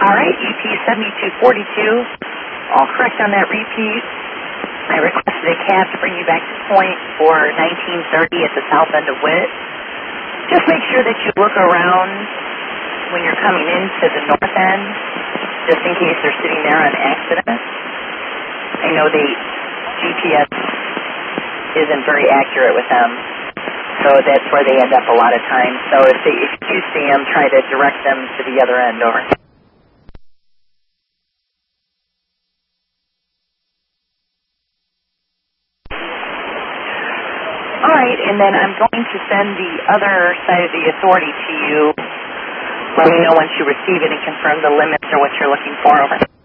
All right, EP 7242. All correct on that repeat. I requested a cab to bring you back to Point for 1930 at the south end of Witt. Just make sure that you look around when you're coming into the north end, just in case they're sitting there on accident. I know the GPS isn't very accurate with them, so that's where they end up a lot of times. So if you see them, try to direct them to the other end. Over. All right, and then I'm going to send the other side of the authority to you. Let me know once you receive it and confirm the limits or what you're looking for. Over.